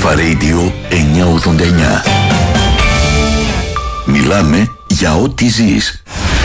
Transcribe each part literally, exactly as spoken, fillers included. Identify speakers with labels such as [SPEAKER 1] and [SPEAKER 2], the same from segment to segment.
[SPEAKER 1] Αλφα Radio εννιακόσια ογδόντα εννιά. Μιλάμε για ό,τι ζεις.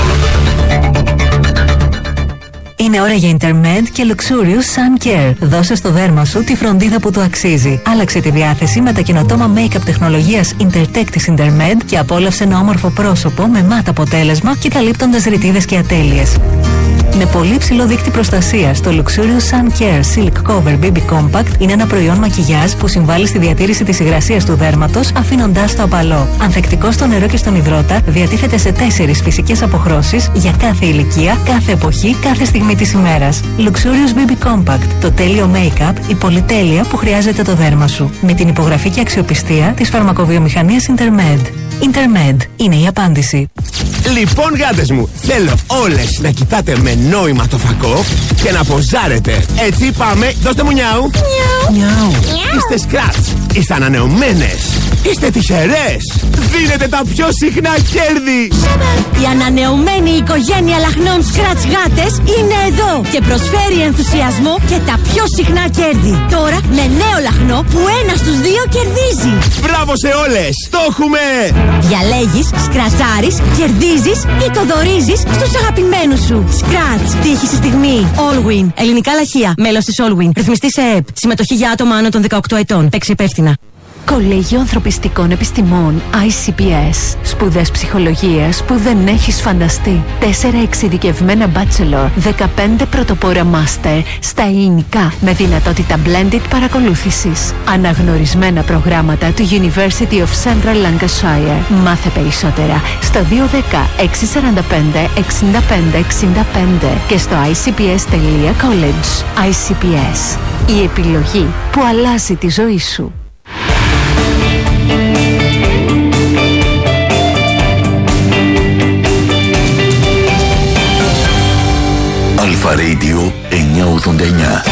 [SPEAKER 2] Είναι ώρα για Intermed και Luxurious Sun Care. Δώσε στο δέρμα σου τη φροντίδα που του αξίζει. Άλλαξε τη διάθεση με τα καινοτόμα make-up τεχνολογίας Intertech της Intermed και απόλαυσε ένα όμορφο πρόσωπο με μάτ αποτέλεσμα και καλύπτοντας ρητίδες και ατέλειες. Με πολύ ψηλό δείκτη προστασίας, το Luxurious Sun Care Silk Cover μπέιμπι Compact είναι ένα προϊόν μακιγιάζ που συμβάλλει στη διατήρηση της υγρασίας του δέρματος, αφήνοντάς το απαλό. Ανθεκτικό στο νερό και στον υδρότα, διατίθεται σε τέσσερις φυσικές αποχρώσεις για κάθε ηλικία, κάθε εποχή, κάθε στιγμή της ημέρας. Luxurious μπέιμπι Compact, το τέλειο make-up, η πολυτέλεια που χρειάζεται το δέρμα σου. Με την υπογραφή και αξιοπιστία της φαρμακοβιομηχανίας Intermed. Intermed είναι η απάντηση.
[SPEAKER 3] Λοιπόν, γάτες μου, θέλω όλες να κοιτάτε με νόημα το φακό και να ποζάρετε. Έτσι πάμε, δώστε μου νιάου. Νιάου. Νιάου. Είστε σκράτς, είστε ανανεωμένες, είστε τυχερές. Δίνετε τα πιο συχνά κέρδη.
[SPEAKER 4] Η ανανεωμένη οικογένεια λαχνών σκράτς γάτες είναι εδώ και προσφέρει ενθουσιασμό και τα πιο συχνά κέρδη. Τώρα με νέο λαχνό που ένα στους δύο κερδίζει.
[SPEAKER 3] Μπράβο σε όλες, το έχουμε.
[SPEAKER 4] Διαλέγεις, σκρατσάρεις, κερδίζεις ή το δωρίζεις στους αγαπημένους σου. Σκράτς, τύχη στη στιγμή. Allwin, ελληνικά λαχεία, μέλος της Allwin. Ρυθμιστή σε ΕΕΠ. Συμμετοχή για άτομα άνω των δεκαοκτώ ετών. Παίξει υπεύθυνα.
[SPEAKER 2] Κολέγιο Ανθρωπιστικών Επιστημών άι σι πι ες. Σπουδές ψυχολογίας που δεν έχεις φανταστεί. Τέσσερα εξειδικευμένα bachelor, δεκαπέντε πρωτοπόρα master στα ελληνικά με δυνατότητα blended παρακολούθησης. Αναγνωρισμένα προγράμματα του University of Central Lancashire. Μάθε περισσότερα στο δύο ένα μηδέν έξι τέσσερα πέντε εξήντα πέντε εξήντα πέντε και στο άι σι πι ες τελεία college. άι σι πι ες. Η επιλογή που αλλάζει τη ζωή σου.
[SPEAKER 1] Αλφα Radio εννιακόσια ογδόντα εννιά.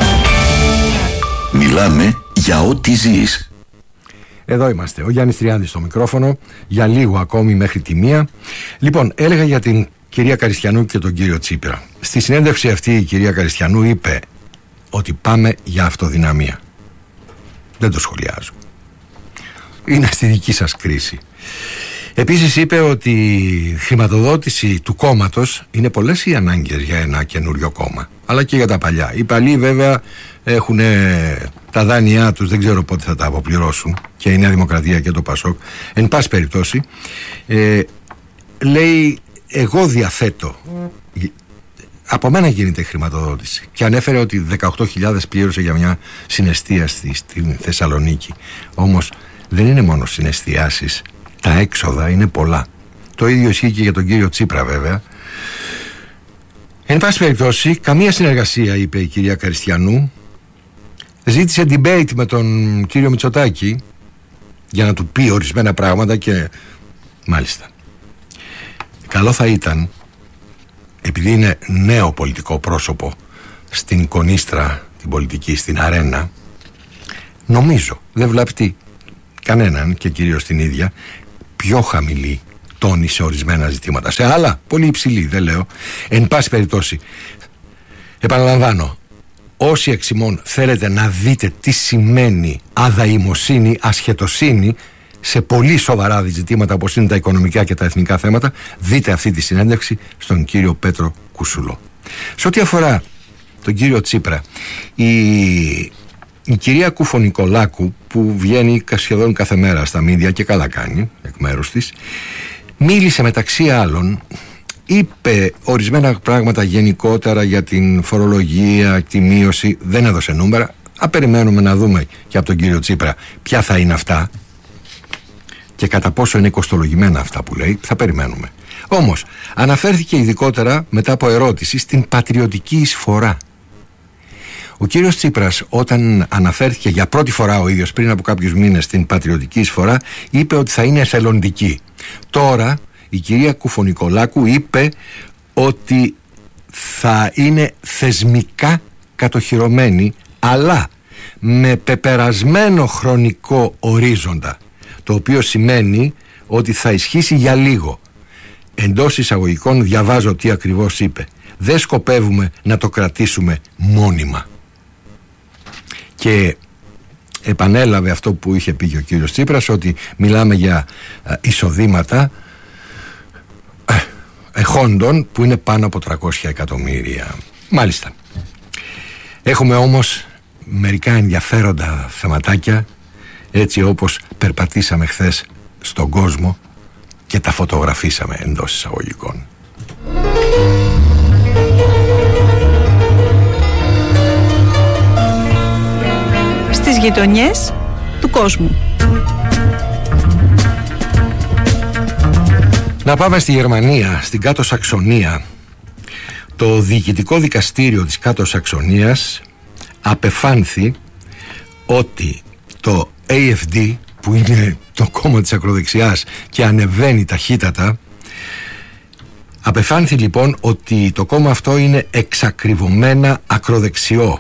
[SPEAKER 1] Μιλάμε για ό,τι ζεις.
[SPEAKER 5] Εδώ είμαστε, ο Γιάννης Τριάντης στο μικρόφωνο, για λίγο ακόμη μέχρι τη μία. Λοιπόν, έλεγα για την κυρία Καριστιανού και τον κύριο Τσίπρα. Στη συνέντευξη αυτή η κυρία Καριστιανού είπε ότι πάμε για αυτοδυναμία. Δεν το σχολιάζω. Είναι στη δική σας κρίση. Επίσης είπε ότι η χρηματοδότηση του κόμματος είναι πολλές οι ανάγκες για ένα καινούριο κόμμα, αλλά και για τα παλιά. Οι παλιοί βέβαια έχουν τα δάνειά τους, δεν ξέρω πότε θα τα αποπληρώσουν, και η Νέα Δημοκρατία και το Πασόκ. Εν πάση περιπτώσει, ε, λέει, εγώ διαθέτω, από μένα γίνεται η χρηματοδότηση, και ανέφερε ότι δεκαοκτώ χιλιάδες πλήρωσε για μια συναισθία στη, στη Θεσσαλονίκη. Όμως δεν είναι μόνο συναισθιάσεις, τα έξοδα είναι πολλά. Το ίδιο ισχύει και για τον κύριο Τσίπρα βέβαια. Εν πάση περιπτώσει, καμία συνεργασία, είπε η κυρία Καριστιανού. Ζήτησε debate με τον κύριο Μητσοτάκη για να του πει ορισμένα πράγματα και μάλιστα καλό θα ήταν, επειδή είναι νέο πολιτικό πρόσωπο στην κονίστρα την πολιτική, στην αρένα, νομίζω δεν βλάπτει κανέναν και κυρίως την ίδια, πιο χαμηλή τόνη σε ορισμένα ζητήματα. Σε άλλα πολύ υψηλή, δεν λέω. Εν πάση περιπτώσει, επαναλαμβάνω, όσοι εξ ημών θέλετε να δείτε τι σημαίνει αδαημοσύνη, ασχετοσύνη σε πολύ σοβαρά ζητήματα όπως είναι τα οικονομικά και τα εθνικά θέματα, δείτε αυτή τη συνέντευξη στον κύριο Πέτρο Κουσουλό. Σε ό,τι αφορά τον κύριο Τσίπρα, η, η κυρία Κουφονικολάκου, που βγαίνει σχεδόν κάθε μέρα στα μίδια και καλά κάνει εκ μέρους της, μίλησε μεταξύ άλλων, είπε ορισμένα πράγματα γενικότερα για την φορολογία, τη μείωση, δεν έδωσε νούμερα. Α, περιμένουμε να δούμε και από τον κύριο Τσίπρα ποια θα είναι αυτά και κατά πόσο είναι κοστολογημένα αυτά που λέει. Θα περιμένουμε. Όμως αναφέρθηκε ειδικότερα μετά από ερώτηση στην πατριωτική εισφορά. Ο κύριος Τσίπρας, όταν αναφέρθηκε για πρώτη φορά ο ίδιος πριν από κάποιους μήνες στην πατριωτική εισφορά, είπε ότι θα είναι εθελοντική. Τώρα η κυρία Κουφονικολάκου είπε ότι θα είναι θεσμικά κατοχυρωμένη, αλλά με πεπερασμένο χρονικό ορίζοντα, το οποίο σημαίνει ότι θα ισχύσει για λίγο. Εντός εισαγωγικών διαβάζω τι ακριβώς είπε. Δεν σκοπεύουμε να το κρατήσουμε μόνιμα. Και επανέλαβε αυτό που είχε πει και ο κύριος Τσίπρας, ότι μιλάμε για ε, εισοδήματα ε, εχόντων που είναι πάνω από τριακόσια εκατομμύρια. Μάλιστα. Έχουμε όμως μερικά ενδιαφέροντα θεματάκια, έτσι όπως περπατήσαμε χθες στον κόσμο και τα φωτογραφίσαμε εντός εισαγωγικών.
[SPEAKER 6] Στις γειτονιές του κόσμου.
[SPEAKER 5] Να πάμε στη Γερμανία, στην Κάτω Σαξονία. Το διοικητικό δικαστήριο της Κάτω Σαξονίας απεφάνθη ότι το έι εφ ντι, που είναι το κόμμα της ακροδεξιάς και ανεβαίνει ταχύτατα, απεφάνθη λοιπόν ότι το κόμμα αυτό είναι εξακριβωμένα ακροδεξιό,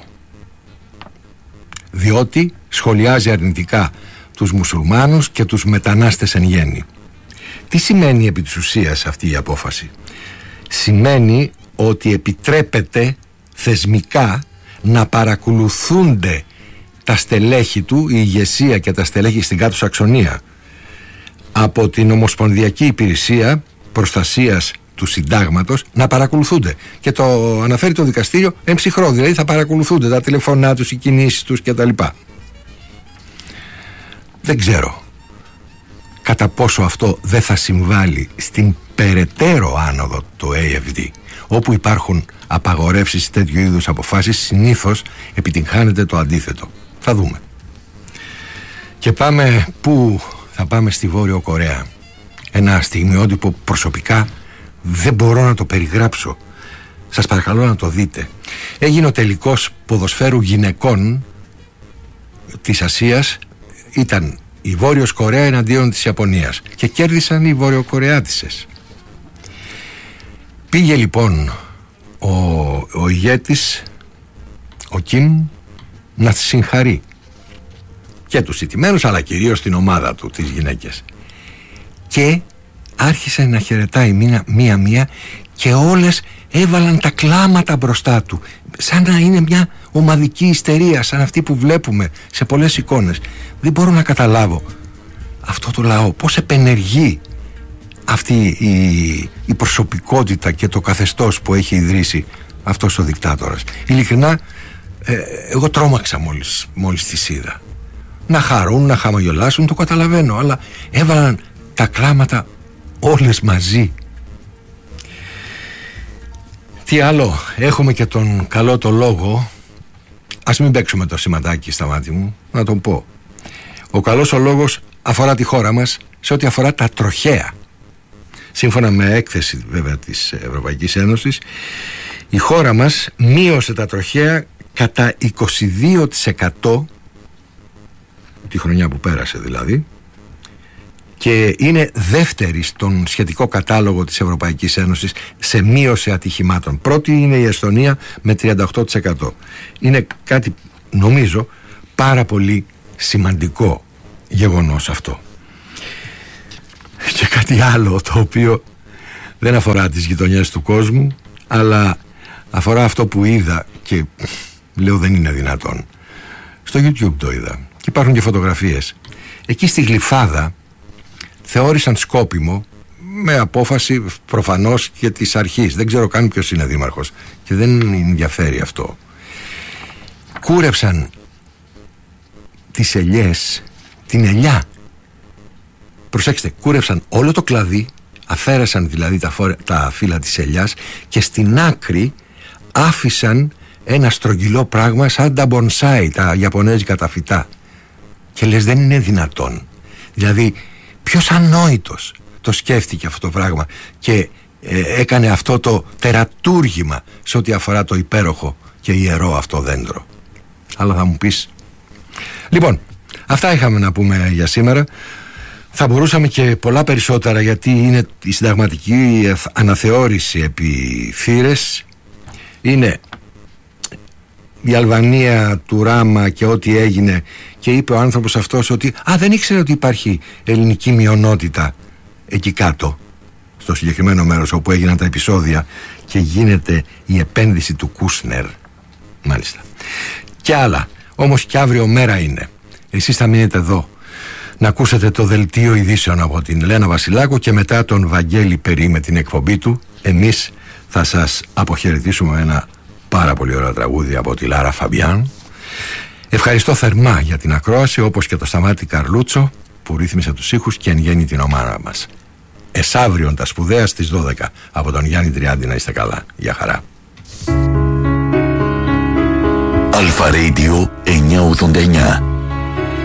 [SPEAKER 5] διότι σχολιάζει αρνητικά τους μουσουλμάνους και τους μετανάστες εν γέννη. Τι σημαίνει επί της ουσίας αυτή η απόφαση? Σημαίνει ότι επιτρέπεται θεσμικά να παρακολουθούνται τα στελέχη του, η ηγεσία και τα στελέχη στην Κάτω Σαξονία, από την Ομοσπονδιακή Υπηρεσία Προστασίας του Συντάγματος, να παρακολουθούνται. Και το αναφέρει το δικαστήριο εμψυχρό, δηλαδή θα παρακολουθούνται τα τηλεφωνά τους, οι κινήσεις τους κτλ. Δεν ξέρω κατά πόσο αυτό δεν θα συμβάλλει στην περαιτέρω άνοδο του έι εφ ντι. Όπου υπάρχουν απαγορεύσεις τέτοιου είδους αποφάσεις, συνήθως επιτυγχάνεται το αντίθετο. Θα δούμε. Και πάμε πού? Θα πάμε στη Βόρειο Κορέα. Ένα στιγμιότυπο προσωπικά δεν μπορώ να το περιγράψω. Σας παρακαλώ να το δείτε. Έγινε ο τελικός ποδοσφαίρου γυναικών της Ασίας. Ήταν η Βόρειος Κορέα εναντίον της Ιαπωνίας και κέρδισαν οι Βορειοκορεάτισσες. Πήγε λοιπόν ο, ο ηγέτης, ο Κιμ, να συγχαρεί και τους ηττημένους, αλλά κυρίως την ομάδα του, τις γυναίκες, και άρχισε να χαιρετάει μία-μία και όλες έβαλαν τα κλάματα μπροστά του, σαν να είναι μια ομαδική ιστερία, σαν αυτή που βλέπουμε σε πολλές εικόνες. Δεν μπορώ να καταλάβω αυτό το λαό, πώς επενεργεί αυτή η, η προσωπικότητα και το καθεστώς που έχει ιδρύσει αυτός ο δικτάτορας. Ειλικρινά, ε, εγώ τρόμαξα μόλις, μόλις τις είδα. Να χαρούν, να χαμογελάσουν, το καταλαβαίνω, αλλά έβαλαν τα κλάματα όλες μαζί. Τι άλλο, έχουμε και τον καλό το λόγο. Ας μην παίξουμε το σηματάκι στα μάτια μου, να τον πω. Ο καλός ο λόγος αφορά τη χώρα μας σε ό,τι αφορά τα τροχαία. Σύμφωνα με έκθεση βέβαια της Ευρωπαϊκής Ένωσης, η χώρα μας μείωσε τα τροχαία κατά είκοσι δύο τοις εκατό τη χρονιά που πέρασε δηλαδή, και είναι δεύτερη στον σχετικό κατάλογο της Ευρωπαϊκής Ένωσης σε μείωση ατυχημάτων. Πρώτη είναι η Εστονία με τριάντα οκτώ τοις εκατό. Είναι κάτι, νομίζω, πάρα πολύ σημαντικό γεγονός αυτό. Και κάτι άλλο το οποίο δεν αφορά τις γειτονιές του κόσμου, αλλά αφορά αυτό που είδα και λέω δεν είναι δυνατόν. Στο YouTube το είδα και υπάρχουν και φωτογραφίες. Εκεί στη Γλυφάδα θεώρησαν σκόπιμο, με απόφαση προφανώς και της αρχής, δεν ξέρω καν ποιος είναι δήμαρχος και δεν ενδιαφέρει αυτό, κούρεψαν τις ελιές, την ελιά. Προσέξτε, κούρεψαν όλο το κλαδί, αφαίρεσαν δηλαδή τα, φόρε, τα φύλλα της ελιάς και στην άκρη άφησαν ένα στρογγυλό πράγμα σαν τα μπονσάι, τα ιαπωνέζικα τα φυτά. Και λες, δεν είναι δυνατόν. Δηλαδή, ποιος ανόητος το σκέφτηκε αυτό το πράγμα και ε, έκανε αυτό το τερατούργημα σε ό,τι αφορά το υπέροχο και ιερό αυτό δέντρο. Αλλά θα μου πεις. Λοιπόν, αυτά είχαμε να πούμε για σήμερα. Θα μπορούσαμε και πολλά περισσότερα, γιατί είναι η συνταγματική αναθεώρηση επί θύρες. Είναι η Αλβανία του Ράμα και ό,τι έγινε, και είπε ο άνθρωπος αυτός ότι α, δεν ήξερε ότι υπάρχει ελληνική μειονότητα εκεί κάτω, στο συγκεκριμένο μέρος όπου έγιναν τα επεισόδια και γίνεται η επένδυση του Κούσνερ. Μάλιστα. Και άλλα. Όμως και αύριο μέρα είναι. Εσείς θα μείνετε εδώ να ακούσετε το δελτίο ειδήσεων από την Λένα Βασιλάκου και μετά τον Βαγγέλη Περί με την εκπομπή του. Εμείς θα σας αποχαιρετήσουμε με ένα πάρα πολύ ωραίο τραγούδι από τη Λάρα Φαμπιάν. Ευχαριστώ θερμά για την ακρόαση, όπως και το Σταμάτη Καρλούτσο που ρύθμισε τους ήχους και εν γέννη την ομάδα μας. Εσαύριον τα σπουδαία στις δώδεκα από τον Γιάννη Τριάντη. Να είστε καλά. Γεια χαρά.
[SPEAKER 1] Αλφα Radio εννιακόσια ογδόντα εννιά.